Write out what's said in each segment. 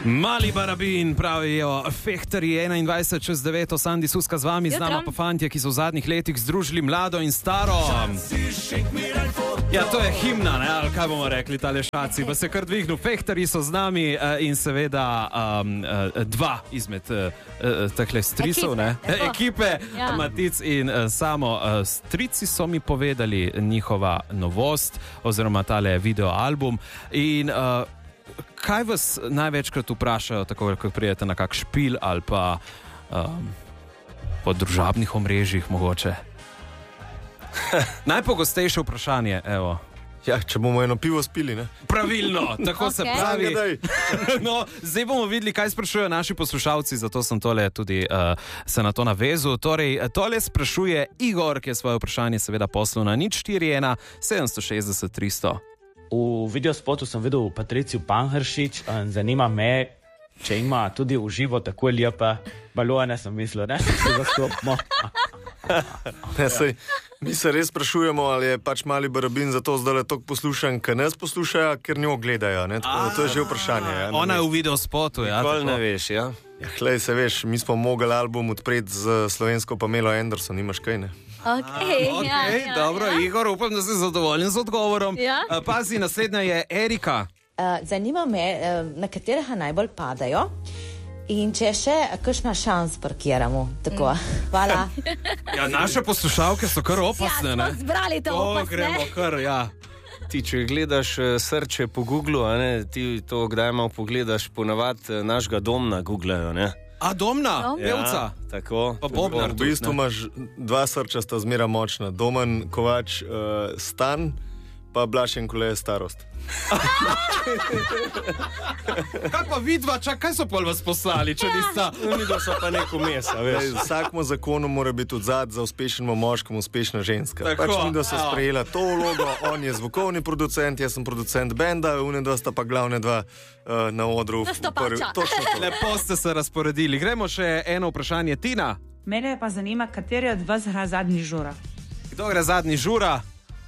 Mali barabin, pravijo Fehterji 21:09, Sandi Suska z vami, z nama pa fantje, ki so v zadnjih letih združili mlado in staro. Ja, to je himna, ne? Ali kaj bomo rekli, tale šaci, pa se kar dvignil. Fehterji so z nami in seveda dva izmed takle stricov, ne? Ekipe, ja. Matic in Samo. Strici so mi povedali njihova novost, oziroma tale videoalbum in kaj vas največkrat vprašajo, tako ko prijete na kak špil ali pa po družabnih omrežjih mogoče? Najpogostejše vprašanje, evo. Ja, če bomo eno pivo spili, ne? Pravilno, tako se pravi. No, zdaj bomo videli, kaj sprašujejo naši poslušalci, zato sem tole tudi se na to navezal. Torej, tole sprašuje Igor, ki je svoje vprašanje seveda poslal na 041 760 300. V videospotu sem videl Patricijo Panhršič in zanima me, če ima tudi v živo tako lepe balone, sem mislil, ne? Se zastopimo. Ne, sej, mi se res sprašujemo, ali je pač mali barabin zato zdaj toliko poslušan, ker nas poslušajo, ker njo gledajo, ne? Tako, to je že vprašanje. Ja, ona je v videospotu, ja. Nikoli ne veš, ja. Ja, hlej, se veš, mi smo mogli album odpreti z slovensko Pamelo Anderson, nimaš kaj, ne? Okay, dobro, Igor, upam, da si zadovoljen z odgovorom. Ja? Pazi, naslednja je Erika. Zanima me, na katerega najbolj padajo in če še kakšna šans parkiramo. Tako, hvala. Ja, naše poslušalke so kar opasne, ne? Ja, smo zbrali to opasne. Gremo kar, ja. Ti, če gledaš srče po Googlu, a ne, ti to kdaj malo pogledaš, ponavad našega Domna googlajo, ne? A Domna? Pevca? Ja, tako. Pa Bobnar. V bistvu imaš dva srča, sta zmera močna. Domen Kovač Stan, pa Blašen Kole starost. Kaj pa vidva, kaj so pol vas poslali, če nista? Vidva so pa neko mesa, veš. Vsakmo zakonu mora biti odzad za uspešnemu moškemu uspešna ženska. Tako, pač vidva so sprejela to vlogo, on je zvukovni producent, jaz sem producent benda, dva sta pa glavne dva na odru. Lepo ste se razporedili. Gremo še eno vprašanje. Tina? Mene pa zanima, kateri od vas gre zadnji žura. Kdo gre zadnji žura?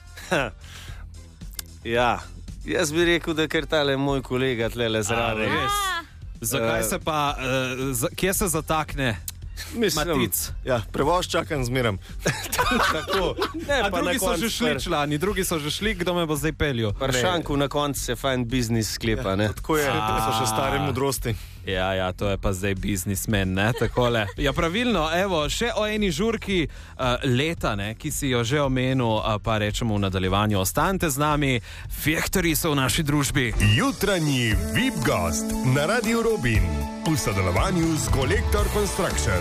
Ja, jaz bi rekel, da ker tale moj kolega tlele zraven. Zakaj se pa, kje se zatakne? Matic. Ja, prevoz čakam zmeram. Tako. Ne, a drugi so že šli člani, drugi so že šli, kdo me bo zdaj peljal? Pršanku na koncu se fajn biznis sklepa, ne? Tako je, to so še stare modrosti. Ja, to je pa zdaj biznismen, ne, takole. Ja, pravilno, evo, še o eni žurki leta, ne, ki si jo že omenil, pa rečemo v nadaljevanju. Ostanite z nami, Fehterji so v naši družbi. Jutranji VIP gost na Radio Robin v sodelovanju z Collector Construction.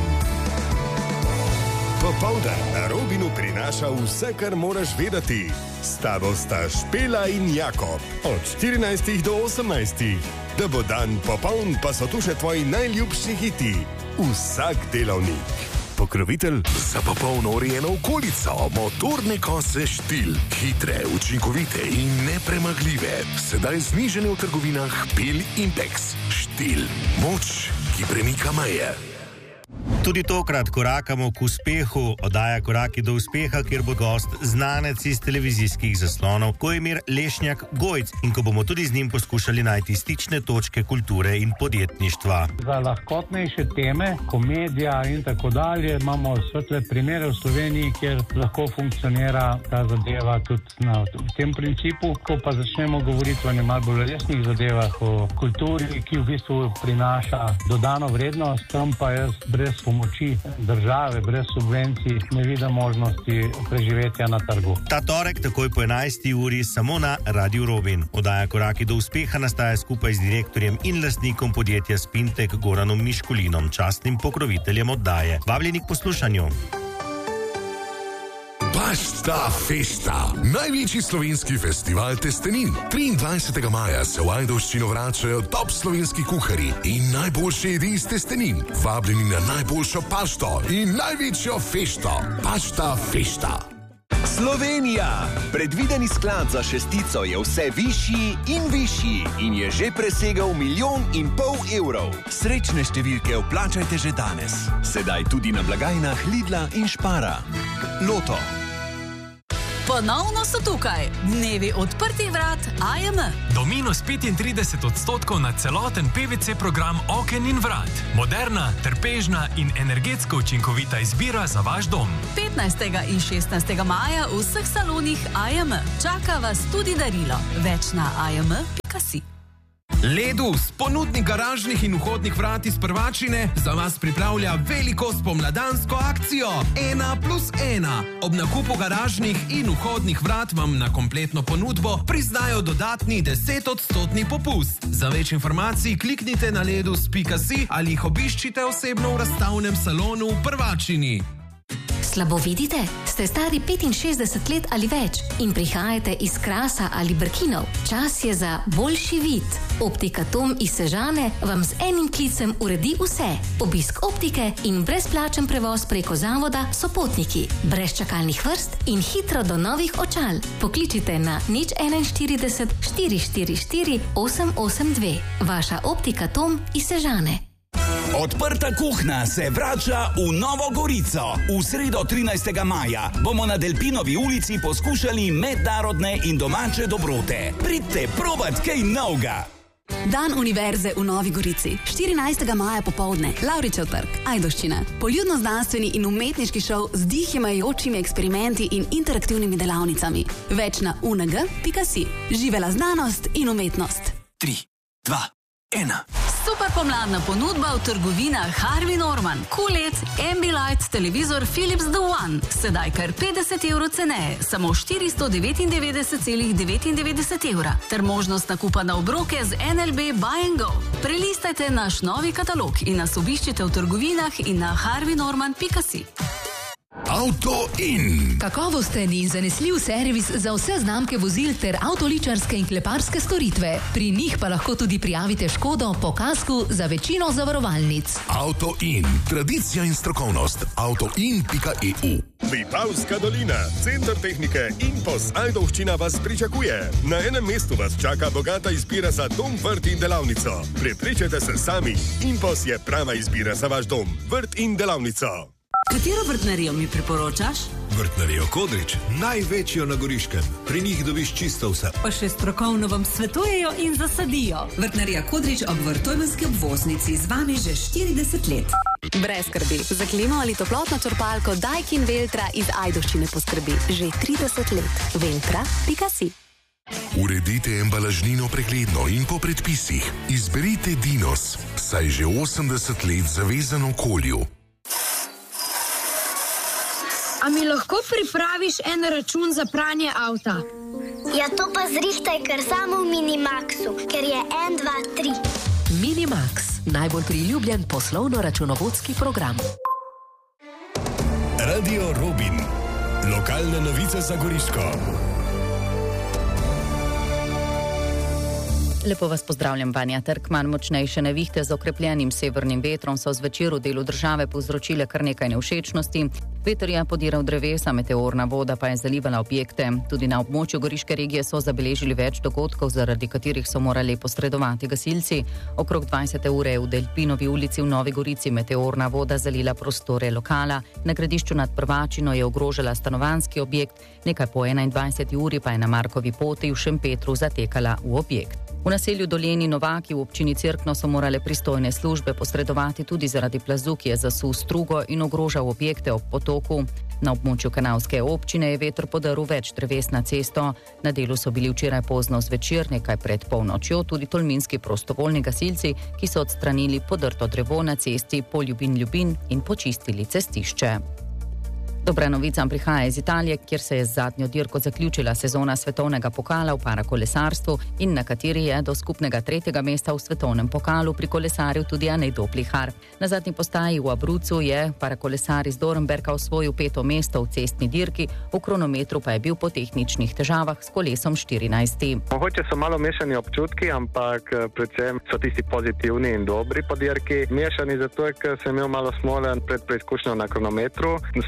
Popoldan na Robinu prinaša vse, kar moraš vedeti. S tabo sta Špela in Jakob od 14 do 18. Da bo dan popoln, pa so tu še tvoji najljubši hiti. Vsak delavnik. Pokrovitelj za popolno urejeno okolico, motorne kose Štil. Hitre, učinkovite in nepremagljive. Sedaj znižene v trgovinah Pil Impex. Štil. Moč, ki premika meje. Tudi tokrat korakamo k uspehu, oddaja Koraki do uspeha, kjer bo gost znanec iz televizijskih zaslonov Kojmir Lešnjak Gojc in ko bomo tudi z njim poskušali najti stične točke kulture in podjetništva. Za lahkotnejše teme, komedija in tako dalje, imamo svetle primere v Sloveniji, kjer lahko funkcionira ta zadeva tudi na tem principu. Ko pa začnemo govoriti o nemal bolj resnih zadevah, o kulturi, ki v bistvu prinaša dodano vrednost, tam pa jaz brez pomoči države, brez subvencij ne vidim možnosti preživetja na trgu. Ta torek takoj po 11. uri samo na Radio Robin. Oddaja Koraki do uspeha nastaja skupaj z direktorjem in lastnikom podjetja Spintek Goranom Miškulinom, častnim pokroviteljem oddaje. Vabljeni k poslušanju. Pasta Festa, največji slovenski festival testenin. 23. maja se v Ajdovščino vračajo top slovenski kuharji in najboljše jedi iz testenin. Vabljeni na najboljšo pašto in največjo fešto. Pasta Festa. Slovenija! Predvideni sklad za šestico je vse višji in višji in je že presegal 1,5 milijona evrov. Srečne številke vplačajte že danes. Sedaj tudi na blagajnah Lidla in Spara. Loto. Ponovno so tukaj dnevi odprtih vrat AJM. Do -35% na celoten PVC program oken in vrat. Moderna, trpežna in energetsko učinkovita izbira za vaš dom. 15. in 16. maja v vseh salonih AJM. Čaka vas tudi darilo. Več na ajm.si. Ledus, ponudnik garažnih in vhodnih vrat iz Prvačine, za vas pripravlja veliko spomladansko akcijo 1+1. Ob nakupu garažnih in vhodnih vrat vam na kompletno ponudbo priznajo dodatni 10% popust. Za več informacij kliknite na ledus.si ali jih obiščite osebno v razstavnem salonu v Prvačini. Slabo vidite? Ste stari 65 let ali več in prihajate iz Krasa ali Brkinov? Čas je za boljši vid. Optika Tom iz Sežane vam z enim klicem uredi vse. Obisk optike in brezplačen prevoz preko zavoda Sopotniki. Brez čakalnih vrst in hitro do novih očal. Pokličite na 041 444 882. Vaša Optika Tom iz Sežane. Odprta kuhna se vrača v Novo Gorico. V sredo 13. maja bomo na Delpinovi ulici poskušali mednarodne in domače dobrote. Pridite probat kaj novega. Dan univerze v Novi Gorici. 14. maja popoldne. Lavričev trg, Ajdovščina. Poljudno-znanstveni in umetniški šov z dihimajočimi eksperimenti in interaktivnimi delavnicami. Več na unag.si. Živela znanost in umetnost. 3, 2, 1. Super pomladna ponudba v trgovinah Harvey Norman. QLED, Ambilight, televizor Philips The One. Sedaj kar 50 € ceneje, samo 499,99 €. Ter možnost nakupa na obroke z NLB Buy and Go. Prelistajte naš novi katalog in nas obiščite v trgovinah in na harveynorman.si. Auto In. Kakovosten in zanesljiv servis za vse znamke vozil ter avtoličarske in kleparske storitve. Pri njih pa lahko tudi prijavite škodo po kasku za večino zavarovalnic. Auto In. Tradicija in strokovnost. autoin.eu. Vipavska dolina, center tehnike InPos Ajdovščina vas pričakuje. Na enem mestu vas čaka bogata izbira za dom, vrt in delavnico. Prepričajte se sami. InPos je prava izbira za vaš dom, vrt in delavnico. Katero vrtnarijo mi priporočaš? Vrtnarijo Kodrič, največjo na Goriškem. Pri njih dobiš čisto vse. Pa še strokovno vam svetujejo in zasadijo. Vrtnarija Kodrič ob Vrtojmenski obvoznici z vami že 40 let. Brez skrbi. Za klimo ali toplotno črpalko Daikin Veltra iz Ajdovščine poskrbi že 30 let. Veltra.si. Uredite embalažnino pregledno in po predpisih. Izberite Dinos, saj že 80 let zavezan okolju. A mi lahko pripraviš en račun za pranje avta? Ja, to pa zrihtaj kar samo v Minimaxu, ker je 1, 2, 3. Minimax, najbolj priljubljen poslovno-računovodski program. Radio Robin. Lokalne novice za Goriško. Lepo vas pozdravljam, Vanja Trkman. Močnejše nevihte z okrepljenim severnim vetrom so zvečer v delu države povzročile kar nekaj nevšečnosti. Veter je podiral drevesa, meteorna voda pa je zalivala objekte. Tudi na območju Goriške regije so zabeležili več dogodkov, zaradi katerih so morali posredovati gasilci. Okrog 20. ure je v Delpinovi ulici v Novi Gorici meteorna voda zalila prostore lokala. Na gradišču nad Prvačino je ogrožala stanovanjski objekt, nekaj po 21. uri pa je na Markovi poti v Šempetru zatekala v objekt. V naselju Doljeni Novaki v občini Cerkno so morale pristojne službe posredovati tudi zaradi plazu, ki je zasul strugo in ogrožal objekte ob potoku. Na območju Kanalske občine je veter podaril več dreves na cesto. Na delu so bili včeraj pozno zvečer, nekaj pred polnočjo, tudi tolminski prostovoljni gasilci, ki so odstranili podrto drevo na cesti po Ljubin in počistili cestišče. Dobra novica prihaja iz Italije, kjer se je z zadnjo dirko zaključila sezona svetovnega pokala v parakolesarstvu in na kateri je do skupnega 3. mesta v svetovnem pokalu prikolesaril tudi Anej Doplihar. Na zadnji postaji v Abruzzu je parakolesar iz Dornberga osvojil 5. mesto v cestni dirki, v kronometru pa je bil po tehničnih težavah s kolesom 14. Mogoče so malo mešani občutki, ampak predvsem so tisti pozitivni in dobri po dirki. Mešani zato, ker sem imel malo smole pred preizkušnjo na kronometru, slabe pol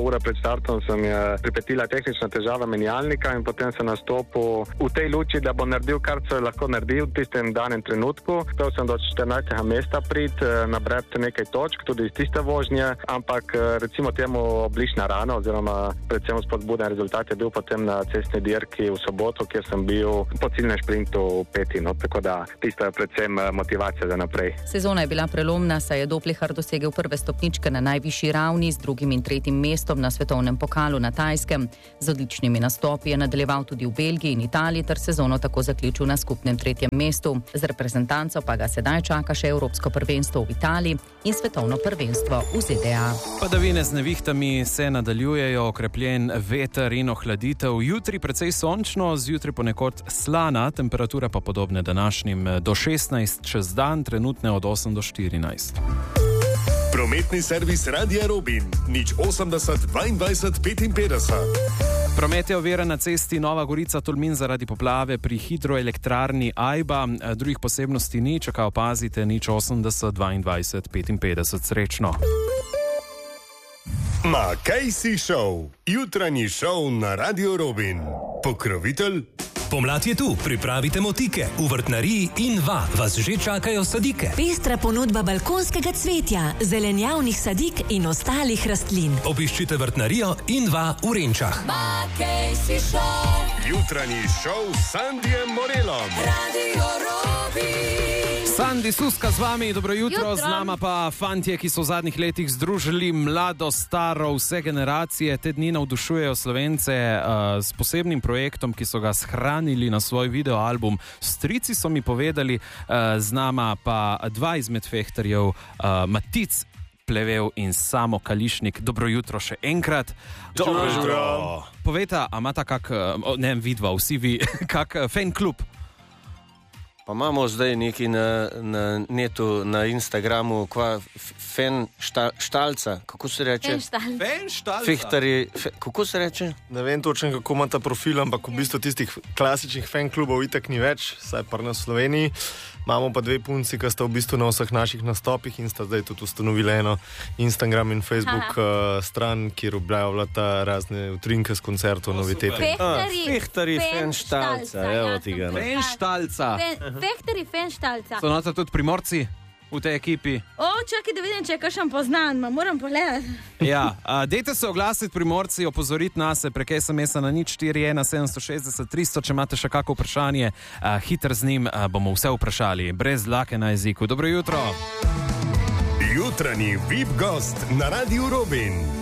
ure pred startom se mi je pripetila tehnična težava menjalnika in potem sem nastopil v tej luči, da bo naredil, kar se lahko naredi v tistem danem trenutku. Uspel sem do 14. mesta priti, nabrati nekaj točk, tudi iz tiste vožnje, ampak recimo temu oblična rana oziroma predvsem spodbuden rezultat je bil potem na cestni dirki v soboto, kjer sem bil po ciljnem šprintu v peti, no, tako da tisto je predvsem motivacija za naprej. Sezona je bila prelomna, saj je Doplihar dosegel prve stopničke na najvišji ravni z 2. in 3. mestom na svetovnem pokalu na Tajskem. Z odličnimi nastopi je nadaljeval tudi v Belgiji in Italiji ter sezono tako zaključil na skupnem 3. mestu. Z reprezentanco pa ga sedaj čaka še Evropsko prvenstvo v Italiji in svetovno prvenstvo v ZDA. Padavine z nevihtami se nadaljujejo, okrepljen veter in ohladitev. Jutri precej sončno, zjutraj ponekod slana, temperatura pa podobne današnjim do 16 čez dan, trenutne od 8 do 14. Prometni servis Radia Robin, 080 22 55. Promet je oviran na cesti Nova Gorica-Tolmin zaradi poplave pri hidroelektrarni Ajba. Drugih posebnosti ni, čakaj opazite, 080 22 55. Srečno. Makejsi Show, jutranji šov na Radio Robin. Pokrovitelj? Pomlad je tu, pripravite motike. V vrtnariji Inva vas že čakajo sadike. Pestra ponudba balkonskega cvetja, zelenjavnih sadik in ostalih rastlin. Obiščite vrtnarijo Inva v Renčah. Makejsi Show, jutranji šov s Sandijem Morelom. Radio Robin. Sandi Suska z vami, dobro jutro. Z nama pa fantje, ki so v zadnjih letih združili mlado, staro, vse generacije. Te dni navdušujejo Slovence s posebnim projektom, ki so ga shranili na svoj videoalbum. Strici so mi povedali, z nama pa dva izmed fehterjev, Matic Plevel in Samo Kališnik. Dobro jutro še enkrat. Dobro jutro. Povejta, a imata kak, ne vem, vidva, vsi vi, kak fan klub? Pa imamo zdaj neki na netu, na Instagramu, fan štalca, kako se reče? Fan štalca? Fehtari, kako se reče? Ne vem točno, kako ima ta profil, ampak v bistvu tistih klasičnih fan klubov itak ni več, saj pa na Sloveniji. Imamo pa dve punci, ki sta v bistvu na vseh naših nastopih in sta zdaj tudi ustanovili eno Instagram in Facebook stran, kjer objavljata razne utrinke z koncertov, novitete. Fehtari fan štalca, evo tega. Fan štalca. Fehtari fan štalca. So nota tudi Primorci v tej ekipi? Čakaj, da vidim, če je kakšen poznan, moram pogledati. Ja, dejte se oglasiti Primorci, opozoriti nas prek SMS-a na 041 760 300, če imate še kako vprašanje, hiter z njim bomo vse vprašali, brez dlake na jeziku. Dobro jutro. Jutranji VIP gost na Radio Robin.